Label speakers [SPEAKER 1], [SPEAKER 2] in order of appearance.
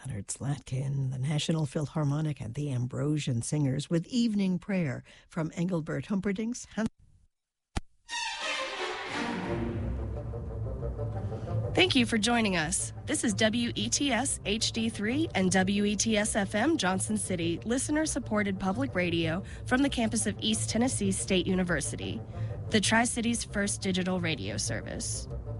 [SPEAKER 1] Leonard Slatkin, the National Philharmonic, and the Ambrosian Singers with Evening Prayer from Engelbert Humperdinck's.
[SPEAKER 2] Thank you for joining us. This is WETS HD3 and WETS FM Johnson City, listener-supported public radio from the campus of East Tennessee State University, the Tri-City's first digital radio service.